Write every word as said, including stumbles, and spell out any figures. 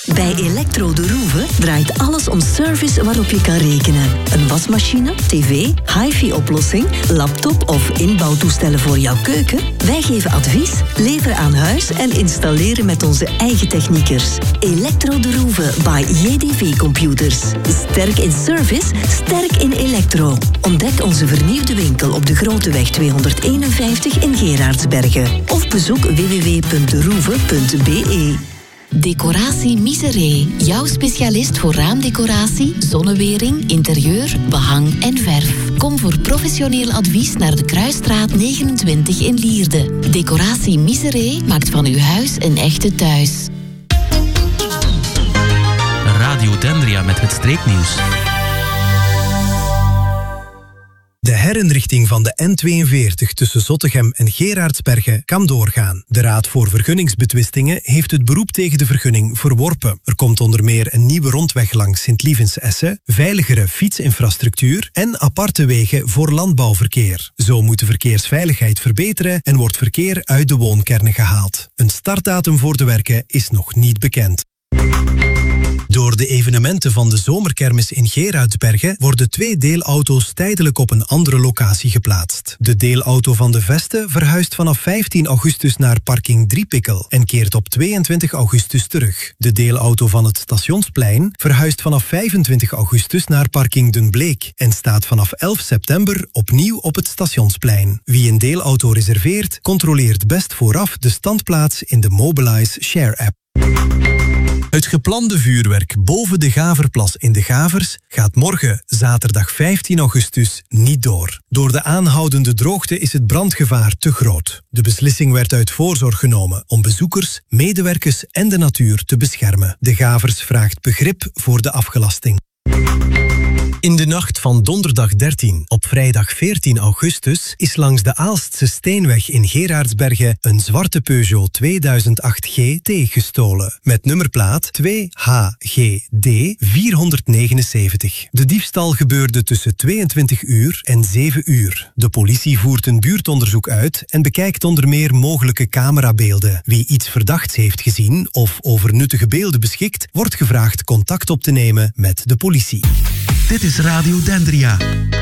Bij Electro de Roeve draait alles om service waarop je kan rekenen. Een wasmachine, tv, hi-fi-oplossing, laptop of inbouwtoestellen voor jouw keuken. Wij geven advies, leveren aan huis en installeren met onze eigen techniekers. Electro de Roeve by J D V Computers. Sterk in service, sterk in elektro. Ontdek onze vernieuwde winkel op de Groteweg tweehonderdeenenvijftig in Gerardsbergen. Of bezoek w w w punt de roeve punt b e. Decoratie Miseré. Jouw specialist voor raamdecoratie, zonnewering, interieur, behang en verf. Kom voor professioneel advies naar de Kruisstraat negenentwintig in Lierde. Decoratie Miseré maakt van uw huis een echte thuis. Radio Dendria met het streeknieuws. De herinrichting van de N tweeënveertig tussen Zottegem en Gerardsbergen kan doorgaan. De Raad voor Vergunningsbetwistingen heeft het beroep tegen de vergunning verworpen. Er komt onder meer een nieuwe rondweg langs Sint-Lievens-Essen, veiligere fietsinfrastructuur en aparte wegen voor landbouwverkeer. Zo moet de verkeersveiligheid verbeteren en wordt verkeer uit de woonkernen gehaald. Een startdatum voor de werken is nog niet bekend. Door de evenementen van de zomerkermis in Gerardsbergen worden twee deelauto's tijdelijk op een andere locatie geplaatst. De deelauto van de Veste verhuist vanaf vijftien augustus naar parking Driepikkel en keert op tweeëntwintig augustus terug. De deelauto van het Stationsplein verhuist vanaf vijfentwintig augustus naar parking Den Bleek en staat vanaf elf september opnieuw op het Stationsplein. Wie een deelauto reserveert, controleert best vooraf de standplaats in de Mobilize Share-app. Het geplande vuurwerk boven de Gaverplas in de Gavers gaat morgen, zaterdag vijftien augustus, niet door. Door de aanhoudende droogte is het brandgevaar te groot. De beslissing werd uit voorzorg genomen om bezoekers, medewerkers en de natuur te beschermen. De Gavers vraagt begrip voor de afgelasting. In de nacht van donderdag dertien op vrijdag veertien augustus is langs de Aalstse Steenweg in Gerardsbergen een zwarte Peugeot tweeduizend acht G T gestolen. Met nummerplaat twee H G D vierhonderdnegenenzeventig. De diefstal gebeurde tussen tweeëntwintig uur en zeven uur. De politie voert een buurtonderzoek uit en bekijkt onder meer mogelijke camerabeelden. Wie iets verdachts heeft gezien of over nuttige beelden beschikt, wordt gevraagd contact op te nemen met de politie. Dit is Radio Dendria.